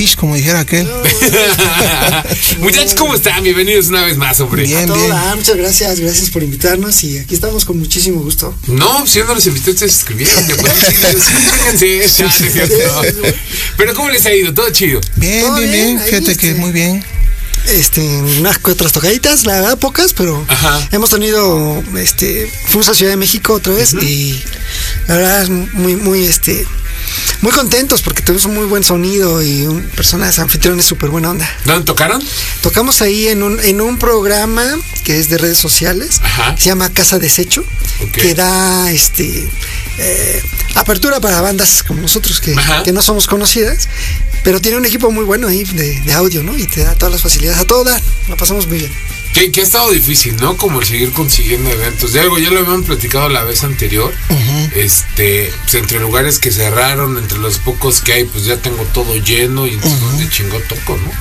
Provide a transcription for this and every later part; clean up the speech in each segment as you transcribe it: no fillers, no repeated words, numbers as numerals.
fish, como dijera aquel. Muchachos, ¿cómo están? Bienvenidos una vez más, hombre. Bien, Muchas gracias por invitarnos y aquí estamos con muchísimo gusto. No, si yo no los invité, ustedes escribieron. Pero ¿cómo les ha ido? ¿Todo chido? Bien. Fíjate que muy bien. Unas otras tocaditas, la verdad pocas, pero hemos tenido, fuimos a Ciudad de México otra vez y la verdad muy contentos porque tuvimos un muy buen sonido y personas anfitriones súper buena onda. ¿Dónde tocaron? Tocamos ahí en un programa que es de redes sociales, que se llama Casa Desecho, que da apertura para bandas como nosotros que no somos conocidas, pero tiene un equipo muy bueno ahí de audio, ¿no? Y te da todas las facilidades, a todo dar, la pasamos muy bien. Que ha estado difícil, ¿no? Como el seguir consiguiendo eventos. De algo ya lo habíamos platicado la vez anterior. Pues entre lugares que cerraron, entre los pocos que hay, pues ya tengo todo lleno y entonces de chingó toco, ¿no?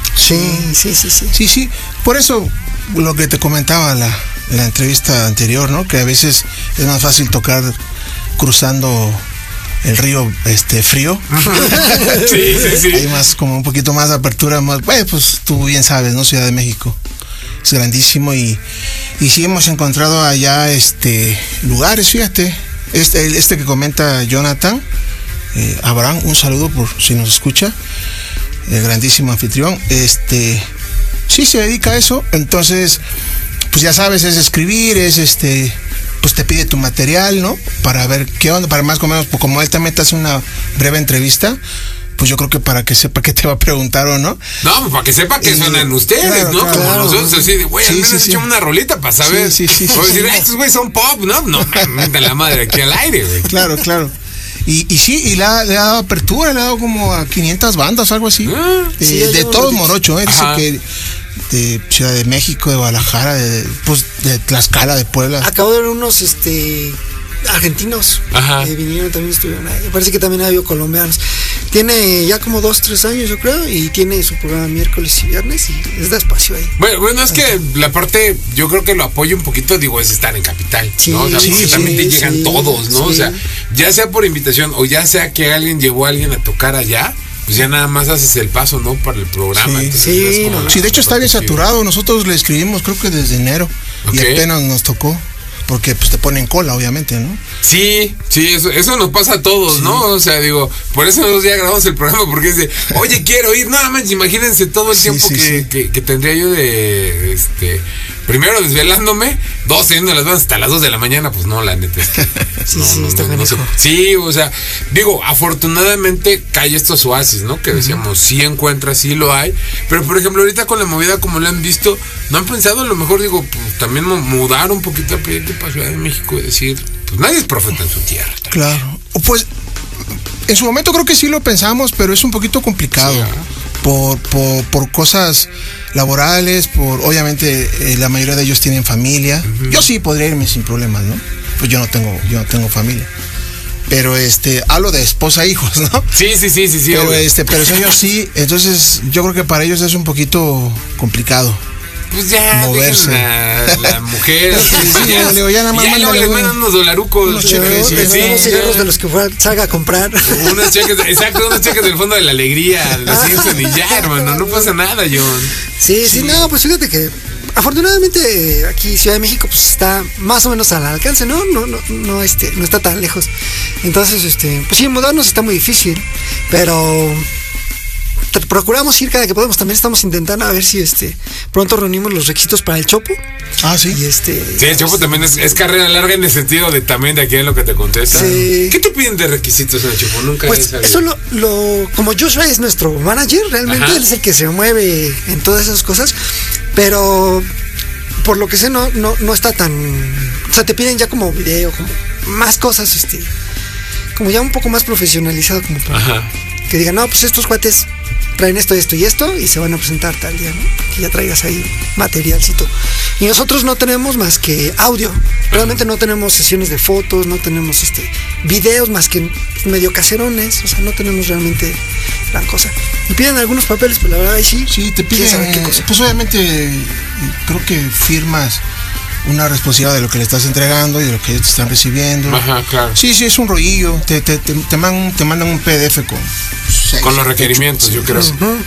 Sí. Por eso lo que te comentaba la entrevista anterior, ¿no? Que a veces es más fácil tocar cruzando el río frío. Sí. Hay más, como un poquito más de apertura, más, pues tú bien sabes, ¿no? Ciudad de México es grandísimo y sí hemos encontrado allá lugares, fíjate, que comenta Jonathan, Abraham, un saludo por si nos escucha, el grandísimo anfitrión, sí se dedica a eso, entonces pues ya sabes, es escribir, pues te pide tu material, ¿no? Para ver qué onda, para más o menos, pues como él también te hace una breve entrevista, pues yo creo que para que sepa qué te va a preguntar o no. No, pues para que sepa que suenan ustedes, claro, ¿no? Claro. Como nosotros así de, güey, al menos echamos una rolita para saber. Sí. O decir, estos güeyes son pop, ¿no? No, meten la madre aquí al aire, güey. Claro. Y le ha dado apertura, le ha dado como a 500 bandas, algo así. De todo morocho, dice que de Ciudad de México, de Guadalajara, de Tlaxcala, de Puebla. Acabo de ver unos argentinos que vinieron, también estuvieron ahí. Parece que también ha habido colombianos. Tiene ya como 2-3 años, yo creo, y tiene su programa miércoles y viernes y les da espacio ahí. Bueno, es que la parte, yo creo que lo apoyo un poquito, es estar en Capital, ¿no? O sea, porque también te llegan todos, ¿no? O sea, ya sea por invitación o ya sea que alguien llevó a alguien a tocar allá, pues ya nada más haces el paso, ¿no? Para el programa. De hecho está bien saturado. Nosotros le escribimos creo que desde enero y apenas nos tocó. Porque pues te ponen cola, obviamente, ¿no? Sí, eso nos pasa a todos, ¿no? O sea, digo, por eso nosotros ya grabamos el programa, porque es de, oye, quiero ir, nada más, imagínense todo el tiempo que tendría yo de, primero desvelándome, teniendo las bandas hasta las 2 de la mañana, pues no, la neta es que no sé. Sí, o sea, digo, afortunadamente cae estos oasis, ¿no? Que decíamos, sí encuentras, sí lo hay, pero por ejemplo, ahorita con la movida como la han visto, ¿no han pensado a lo mejor, digo, pues también mudar un poquito el proyecto para Ciudad de México y decir, pues nadie es profeta en su tierra? Claro, pues en su momento creo que sí lo pensamos, pero es un poquito complicado. Por cosas laborales, obviamente la mayoría de ellos tienen familia. Yo sí podría irme sin problemas, ¿no? Pues yo no tengo familia. Pero hablo de esposa e hijos, ¿no? Sí. Pero ellos sí, entonces yo creo que para ellos es un poquito complicado. Pues ya, moverse. La mujer. Ya nada más les mandan unos dolarucos. Unos cheques. Unos cigarros de los que salga a comprar. Unos cheques del Fondo de la Alegría. Los Simpson y ya, hermano. No pasa nada, John. Sí, no, pues fíjate que afortunadamente aquí Ciudad de México pues está más o menos al alcance, ¿no? No está tan lejos. Entonces, pues sí, mudarnos está muy difícil, pero procuramos ir cada que podemos. También estamos intentando a ver si pronto reunimos los requisitos para el Chopo. Sí. Y sí, el Chopo también es carrera larga en el sentido de también de aquí en lo que te contesta. Sí. ¿Qué te piden de requisitos en el Chopo? Nunca pues eso como Joshua es nuestro manager, realmente él es el que se mueve en todas esas cosas, pero por lo que sé no está tan, o sea, te piden ya como video, como más cosas, como ya un poco más profesionalizado, como para que digan, no, pues estos cuates traen esto y esto y se van a presentar tal día, ¿no? Que ya traigas ahí materialcito. Y nosotros no tenemos más que audio. Realmente no tenemos sesiones de fotos, no tenemos videos más que medio caserones, o sea, no tenemos realmente gran cosa. Y piden algunos papeles, pero la verdad ahí sí. Sí, te piden qué cosa. Pues obviamente creo que firmas una responsabilidad de lo que le estás entregando y de lo que ellos te están recibiendo. Claro. Sí, es un rolillo. Te mandan un PDF con los requeritos, yo creo.